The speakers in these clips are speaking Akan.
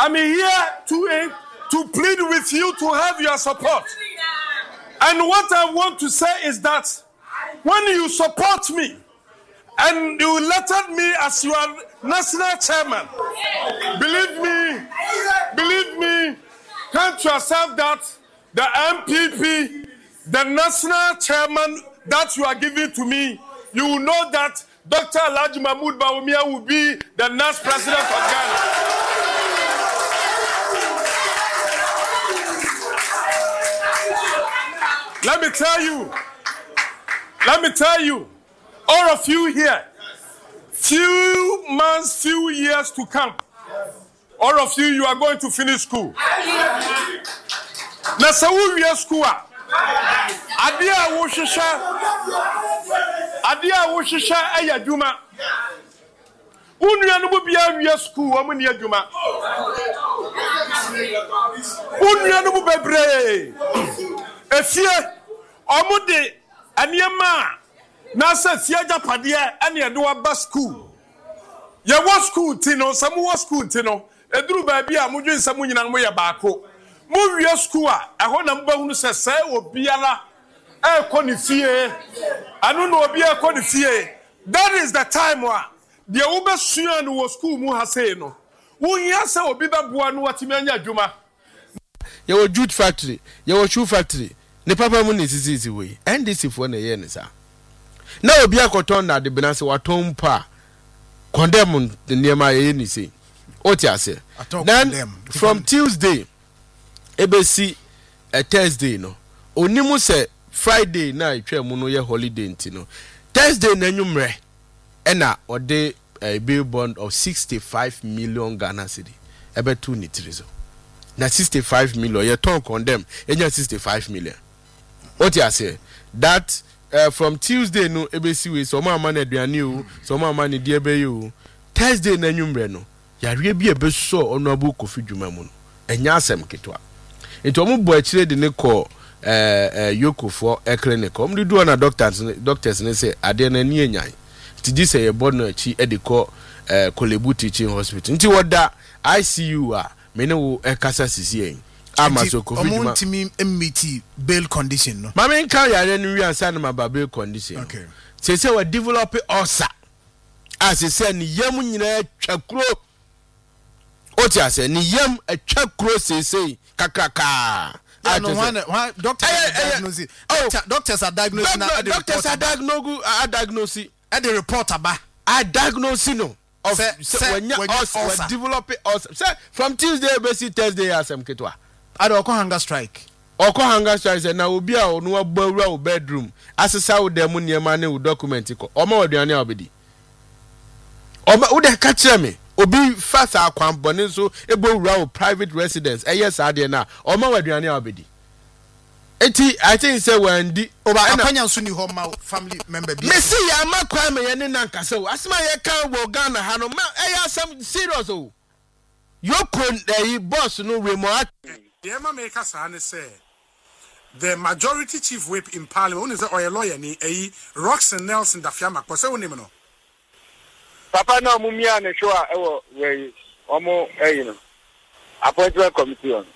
I'm here to plead with you to have your support. And what I want to say is that when you support me and you elected me as your national chairman, believe me, count yourself that the MPP, the national chairman that you are giving to me, you will know that Dr. Alhaji Mahmoud Bawumia will be the next president of Ghana. Let me tell you, all of you here, few months, few years to come, all of you are going to finish school. Na sawu we school adia wo hwehwa ayaduma unua no bia we school o me aduma unua no bebre efie omude aniema na sa fie japade ane de wa ba school ye wo school ti no samu wo school ti no eduru ba bia modwen samu nyina mo ye baako mo wie school a eho na mbahunu se obiara ekoni fie anu no obi ekoni fie. That is the time wa de wo be sua no wo school mu ha sei no wo hia se obi be boa no watimi anya adwuma. Ye wo jute factory, ye wo shoe factory, ne papa mu ne sisi we NDC fo na ye ne sa na obi akoton na de benase waton pa condemn the niema ye ni sei otiase. Then from Tuesday ebesi a Thursday no onimu se Friday na itwa mu no ye holiday ntino Thursday na nwumre ena ode a bill bond of 65 million Ghana cedi ebetu ni trizo na 65 million ye ton condemn enya 65 million. What you say that from Tuesday no ebesi we so ma na aduane o so ma na die be you Thursday na nwumre no yare bi ebeso onobu Kofi Dwuma mu no enya asem ketwa ento mo bo akire de ne ko Yokofo clinic omri do na doctors ne say ade na ni enyan ti di say e bod no achi e de ko Kolebu Teaching Hospital nti woda ICU a me ne wo ekasa sisi en amaso Kofi Dwuma omontimi emiti bail condition no mama nka yare no wi ansa na ma bail condition okay say we develop ulcer as say ni yam nyina twakuro oti ase ni yam atwakuro say kakaka. Doctors are diagnosing. Doctors are diagnosing. And the report about diagnosing no of when you develop us from Tuesday basi Thursday asem ketwa. Oko hunger strike. Oko hunger strike na obi a onu abawura o bedroom asesa wo dem niema ne wo document ko. Oma oduane obedi. Oma wo de ka kire me. Obi fast akwambone so ebowura o private residence yes ade na oma waduane obedi eti I think say wandi oba akwanya nso ni ho ma family member bi me see ya makwa me ye ne nankasa o asema ye kan wo Ghana ha no ma some serious o yoko boss no we mo ye ma me kasa ne say the majority chief whip in parliament one is a lawyer ni Roxanne Nelson Dafiama ko say wonim no Papa na mumia ne show a ewo we omo no appointment committee on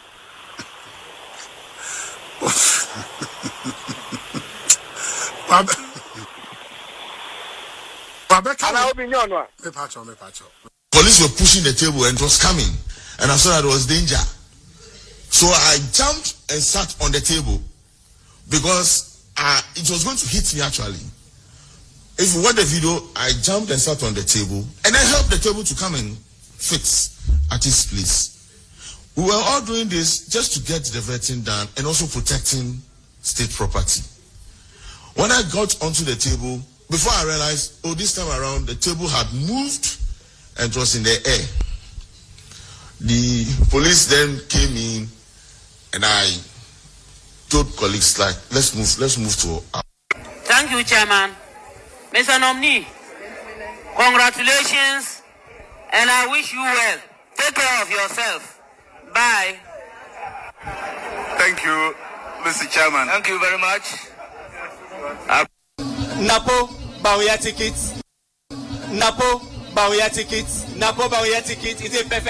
Police were pushing the table and it was coming and I saw that it was danger, so I jumped and sat on the table because it was going to hit me actually. If you watch the video, I jumped and sat on the table and I helped the table to come and fix at its place. We were all doing this just to get the vetting done and also protecting state property. When I got onto the table, before I realized, this time around the table had moved and it was in the air. The police then came in and I told colleagues like, let's move to. Thank you, Chairman. Mr. Nomni, congratulations, and I wish you well. Take care of yourself. Bye. Thank you, Mr. Chairman. Thank you very much. Napo, Bawuya ticket. Napo, Bawuya ticket. Napo, Bawuya ticket is a perfect.